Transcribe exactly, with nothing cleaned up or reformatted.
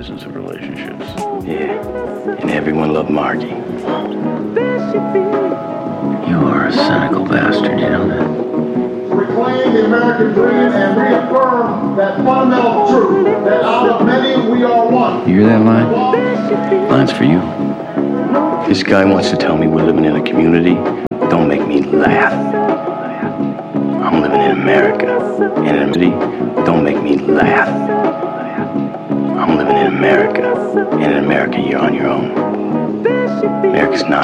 business of relationships. Yeah, and everyone loved Margie. You are a cynical bastard, you know that? Reclaim the American dream and reaffirm that fundamental truth that out of many we are one. You hear that line? Line's for you. This guy wants to tell me we're living in a community. Don't make me laugh. I'm living in America. And in a city, don't make me laugh. I'm living in America. And in America, you're on your own. America's not